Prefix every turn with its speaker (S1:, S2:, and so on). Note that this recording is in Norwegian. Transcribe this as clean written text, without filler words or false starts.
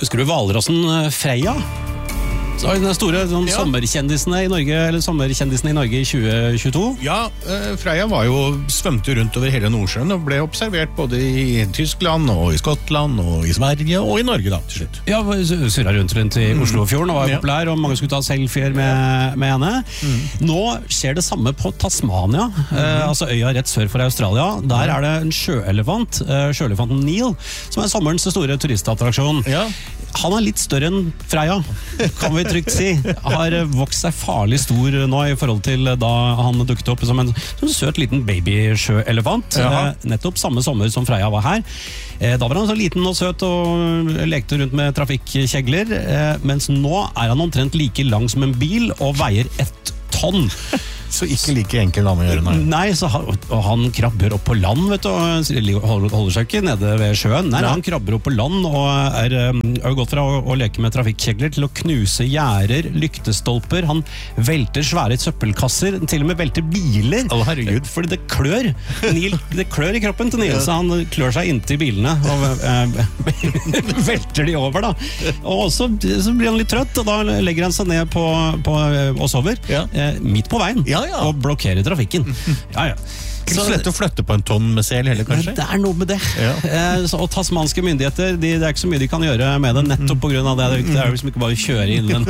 S1: Husker du Hvalrossen Freya? Så den store sommerkjendisene i Norge, eller sommerkjendisene i Norge i 2022.
S2: Ja, Freya var jo svømte rundt over hele Nordsjøen og ble observert både i Tyskland og i Skottland og i Sverige og i Norge da, til slutt.
S1: Ja, surret rundt i Oslofjorden og var populær, og mange skulle ta selfier med henne. Nå skjer det samme på Tasmania, altså øya rett sør for Australia. Der er det en sjøelefant, sjøelefanten Neil, som er sommerens store turistattraksjon.
S2: Ja.
S1: Han er litt større enn Freya, kan vi trygt si. Har vokst seg farlig stor nå i forhold til da han dukket opp som en søt liten babysjøelefant. Nettopp samme sommer som Freya var her. Da var han så liten og søt og lekte rundt med trafikkjegler, mens nå er han omtrent like lang som en bil og veier 1 tonn.
S2: Så ikke like enkel dame å gjøre.
S1: Nei, og han krabber opp på land, vet du, og holder seg ikke nede ved sjøen. Nei, han krabber opp på land og er gått fra å leke med trafikkjegler til å knuse gjerder, lyktestolper. Han velter svære søppelkasser, til og med velter biler.
S2: Herregud.
S1: Fordi det klør. Det klør i kroppen til Neil, så han klør seg inntil bilene og velter de over da. Og så blir han litt trøtt, og da legger han seg ned og sover midt på veien. Og blokkerer trafikken.
S2: Ikke så lett å flytte på en tonn med sel heller, kanskje?
S1: Det er noe med det. Og tasmanske myndigheter, det er ikke så mye de kan gjøre med det, nettopp på grunn av det. Det er jo liksom ikke bare å kjøre inn den